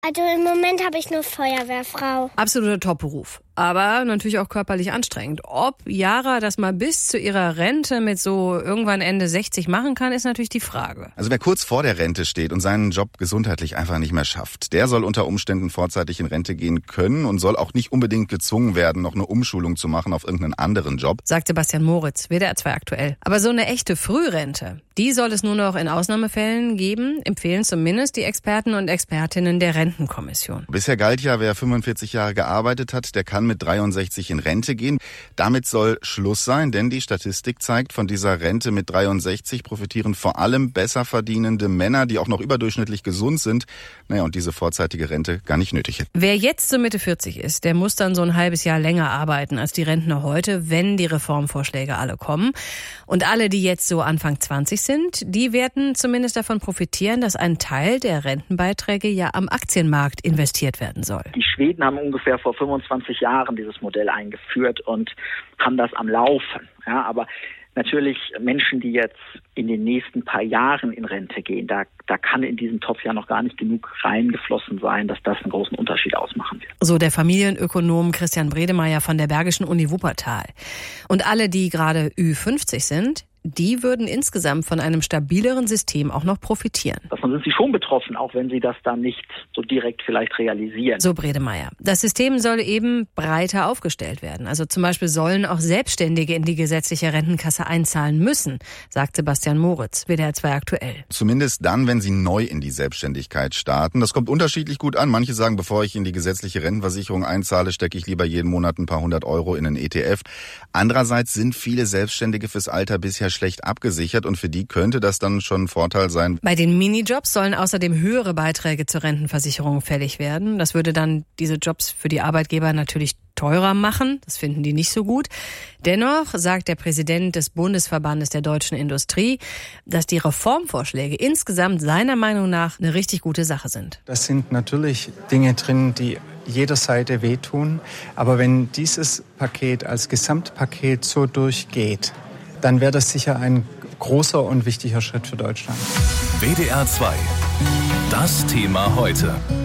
Also im Moment habe ich nur Feuerwehrfrau. Absoluter Top-Beruf, aber natürlich auch körperlich anstrengend. Ob Yara das mal bis zu ihrer Rente mit so irgendwann Ende 60 machen kann, ist natürlich die Frage. Also wer kurz vor der Rente steht und seinen Job gesundheitlich einfach nicht mehr schafft, der soll unter Umständen vorzeitig in Rente gehen können und soll auch nicht unbedingt gezwungen werden, noch eine Umschulung zu machen auf irgendeinen anderen Job. Sagt Sebastian Moritz, WDR 2 aktuell. Aber so eine echte Frührente, die soll es nur noch in Ausnahmefällen geben, empfehlen zumindest die Experten und Expertinnen der Rentenkommission. Bisher galt ja, wer 45 Jahre gearbeitet hat, der kann mit 63 in Rente gehen. Damit soll Schluss sein, denn die Statistik zeigt, von dieser Rente mit 63 profitieren vor allem besser verdienende Männer, die auch noch überdurchschnittlich gesund sind. Naja, und diese vorzeitige Rente gar nicht nötig hätten. Wer jetzt so Mitte 40 ist, der muss dann so ein halbes Jahr länger arbeiten als die Rentner heute, wenn die Reformvorschläge alle kommen. Und alle, die jetzt so Anfang 20 sind, die werden zumindest davon profitieren, dass ein Teil der Rentenbeiträge ja am Aktienmarkt investiert werden soll. Die Schweden haben ungefähr vor 25 Jahren dieses Modell eingeführt und haben das am Laufen. Ja, aber natürlich Menschen, die jetzt in den nächsten paar Jahren in Rente gehen, da kann in diesen Topf ja noch gar nicht genug reingeflossen sein, dass das einen großen Unterschied ausmachen wird. So der Familienökonom Christian Bredemeier von der Bergischen Uni Wuppertal. Und alle, die gerade Ü50 sind, die würden insgesamt von einem stabileren System auch noch profitieren. Davon sind sie schon betroffen, auch wenn sie das dann nicht so direkt vielleicht realisieren. So Bredemeier. Das System soll eben breiter aufgestellt werden. Also zum Beispiel sollen auch Selbstständige in die gesetzliche Rentenkasse einzahlen müssen, sagt Sebastian Moritz, WDR 2 aktuell. Zumindest dann, wenn sie neu in die Selbstständigkeit starten. Das kommt unterschiedlich gut an. Manche sagen, bevor ich in die gesetzliche Rentenversicherung einzahle, stecke ich lieber jeden Monat ein paar 100 Euro in einen ETF. Andererseits sind viele Selbstständige fürs Alter bisher schlecht abgesichert und für die könnte das dann schon ein Vorteil sein. Bei den Minijobs sollen außerdem höhere Beiträge zur Rentenversicherung fällig werden. Das würde dann diese Jobs für die Arbeitgeber natürlich teurer machen. Das finden die nicht so gut. Dennoch sagt der Präsident des Bundesverbandes der deutschen Industrie, dass die Reformvorschläge insgesamt seiner Meinung nach eine richtig gute Sache sind. Das sind natürlich Dinge drin, die jeder Seite wehtun. Aber wenn dieses Paket als Gesamtpaket so durchgeht, dann wäre das sicher ein großer und wichtiger Schritt für Deutschland. WDR 2. Das Thema heute.